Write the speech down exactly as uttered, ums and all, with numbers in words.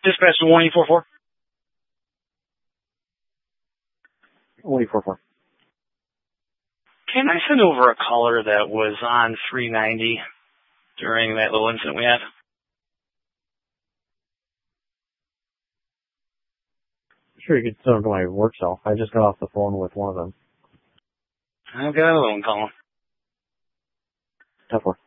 Dispatch to one E four four. one E four four. Can I send over a caller that was on three ninety during that little incident we had? Sure, you can send them to my work cell. I just got off the phone with one of them. I've got another one calling. ten four.